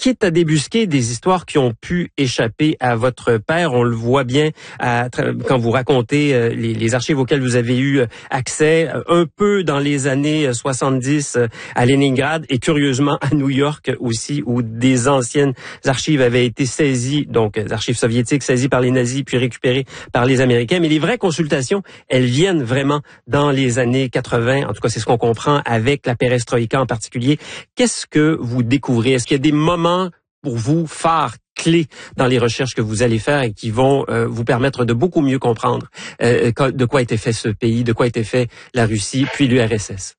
quitte à débusquer des histoires qui ont pu échapper à votre père. On le voit bien quand vous racontez les archives auxquelles vous avez eu accès, un peu dans les années 70 à Leningrad et curieusement à New York aussi, où des anciennes archives avaient été saisies, donc des archives soviétiques saisies par les nazis puis récupérées par les Américains. Mais les vraies consultations, elles viennent vraiment dans les années 80. En tout cas, c'est ce qu'on comprend avec la perestroïka en particulier. Qu'est-ce que vous découvrez? Est-ce qu'il y a des moments pour vous phares, clés dans les recherches que vous allez faire et qui vont vous permettre de beaucoup mieux comprendre de quoi était fait ce pays, de quoi était fait la Russie, puis l'URSS?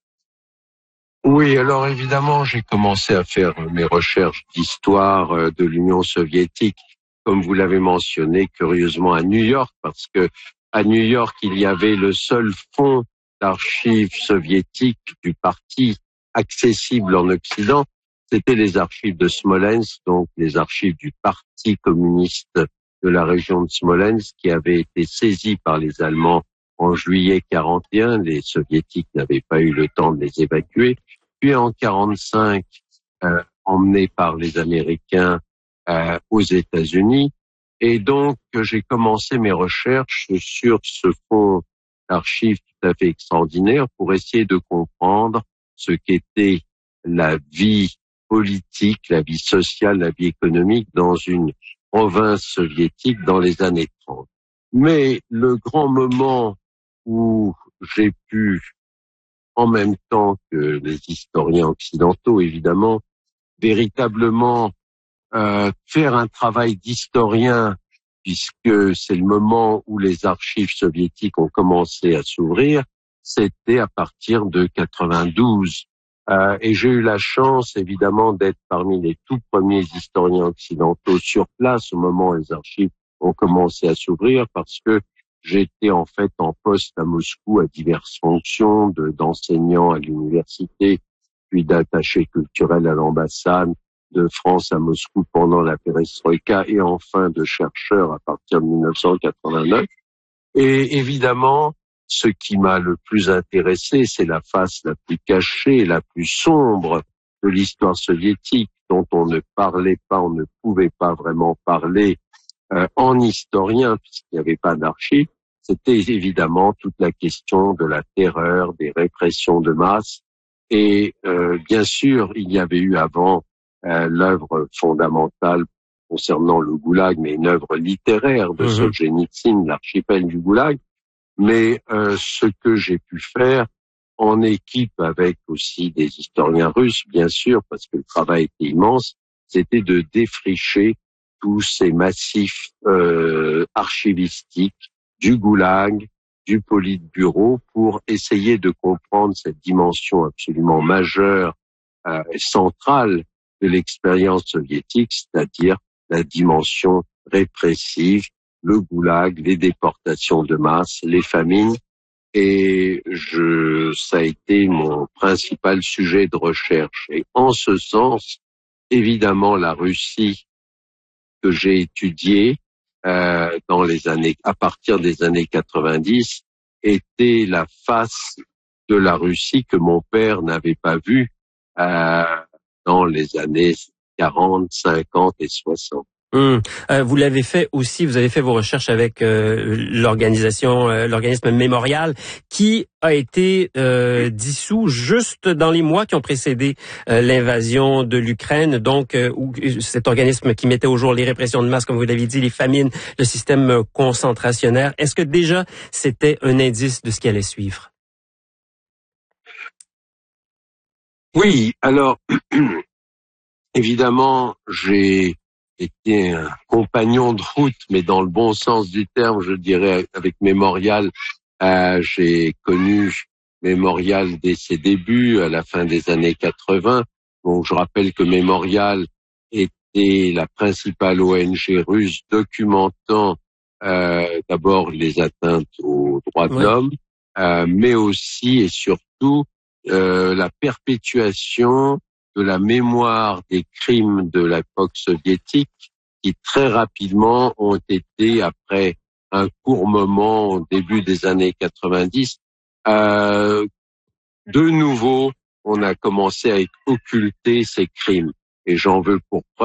Oui, alors évidemment, j'ai commencé à faire mes recherches d'histoire de l'Union soviétique, comme vous l'avez mentionné, curieusement à New York, parce que à New York, il y avait le seul fonds d'archives soviétiques du parti accessible en Occident. C'était les archives de Smolensk, donc les archives du Parti communiste de la région de Smolensk, qui avaient été saisies par les Allemands en juillet 41. Les Soviétiques n'avaient pas eu le temps de les évacuer. Puis en 45, emmenés par les Américains aux États-Unis. Et donc, j'ai commencé mes recherches sur ce fonds d'archives tout à fait extraordinaire pour essayer de comprendre ce qu'était la vie politique, la vie sociale, la vie économique dans une province soviétique dans les années 30. Mais le grand moment où j'ai pu, en même temps que les historiens occidentaux, évidemment, véritablement faire un travail d'historien, puisque c'est le moment où les archives soviétiques ont commencé à s'ouvrir, c'était à partir de 92. Et j'ai eu la chance, évidemment, d'être parmi les tout premiers historiens occidentaux sur place au moment où les archives ont commencé à s'ouvrir, parce que j'étais en fait en poste à Moscou à diverses fonctions, d'enseignant à l'université, puis d'attaché culturel à l'ambassade de France à Moscou pendant la perestroïka et enfin de chercheur à partir de 1989. Et évidemment, ce qui m'a le plus intéressé, c'est la face la plus cachée, la plus sombre de l'histoire soviétique, dont on ne parlait pas, on ne pouvait pas vraiment parler en historien, puisqu'il n'y avait pas d'archives. C'était évidemment toute la question de la terreur, des répressions de masse. Et bien sûr, il y avait eu avant l'œuvre fondamentale concernant le Goulag, mais une œuvre littéraire de Solzhenitsyn, l'archipel du Goulag. Mais ce que j'ai pu faire en équipe avec aussi des historiens russes, bien sûr, parce que le travail était immense, c'était de défricher tous ces massifs archivistiques du Goulag, du Politburo, pour essayer de comprendre cette dimension absolument majeure et centrale de l'expérience soviétique, c'est-à-dire la dimension répressive, le Goulag, les déportations de masse, les famines. Et ça a été mon principal sujet de recherche. Et en ce sens, évidemment, la Russie que j'ai étudiée à partir des années 90 était la face de la Russie que mon père n'avait pas vue dans les années 40, 50 et 60. Vous l'avez fait aussi, vous avez fait vos recherches avec l'organisme Mémorial, qui a été dissous juste dans les mois qui ont précédé l'invasion de l'Ukraine, donc où cet organisme qui mettait au jour les répressions de masse, comme vous l'avez dit, les famines, le système concentrationnaire. Est-ce que déjà c'était un indice de ce qui allait suivre? Oui, alors évidemment, j'ai été un compagnon de route, mais dans le bon sens du terme, je dirais, avec Mémorial. J'ai connu Mémorial dès ses débuts, à la fin des années 80. Donc, je rappelle que Mémorial était la principale ONG russe documentant d'abord les atteintes aux droits de l'homme, mais aussi et surtout la perpétuation de la mémoire des crimes de l'époque soviétique qui très rapidement ont été, après un court moment au début des années 90, de nouveau, on a commencé à occulter ces crimes. Et j'en veux pour preuve